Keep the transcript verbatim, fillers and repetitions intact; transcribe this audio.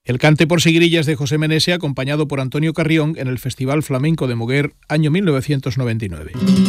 El cante por seguirillas de José Menese, acompañado por Antonio Carrión en el Festival Flamenco de Moguer, año mil novecientos noventa y nueve.